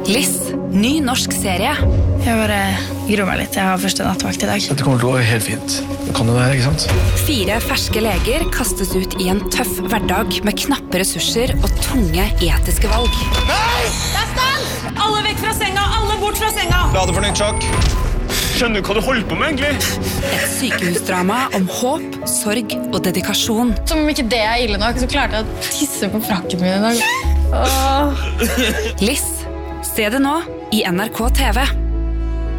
Liss, ny norsk serie. Jeg bare gruer meg litt. Jeg har første nattvakt I dag. Dette kommer til å gå helt fint. Det kan det være, ikke sant? 4 ferske leger kastes ut I en tøff hverdag med knappe ressurser og tunge etiske valg. Nei! Det stans! Alle vekk fra senga! Alle bort fra senga! La det for nytt sjokk. Skjønner du hva du holder på med, egentlig? Et sykehusdrama om håp, sorg og dedikasjon. Som om ikke det ille nok, så klarte jeg å tisse på frakken min I dag. Liss, se det nå I NRK TV.